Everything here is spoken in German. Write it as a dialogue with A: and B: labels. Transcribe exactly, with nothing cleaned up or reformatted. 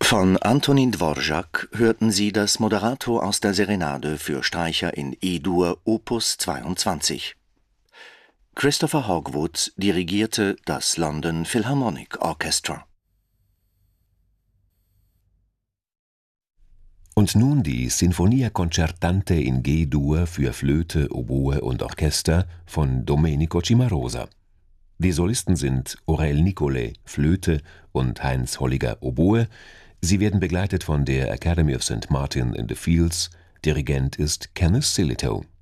A: Von Antonin Dvorak hörten Sie das Moderato aus der Serenade für Streicher in E-Dur Opus zweiundzwanzig. Christopher Hogwood dirigierte das London Philharmonic Orchestra.
B: Und nun die Sinfonia Concertante in G-Dur für Flöte, Oboe und Orchester von Domenico Cimarosa. Die Solisten sind Aurel Nicolai, Flöte, und Heinz Holliger, Oboe. Sie werden begleitet von der Academy of Saint Martin in the Fields. Dirigent ist Kenneth Sillitoe.